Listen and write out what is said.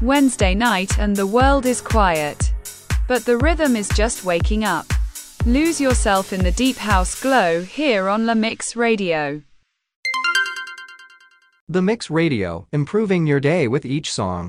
Wednesday night and the world is quiet. But the rhythm is just waking up. Lose yourself in the deep house glow here on La Mix Radio. The Mix Radio, improving your day with each song.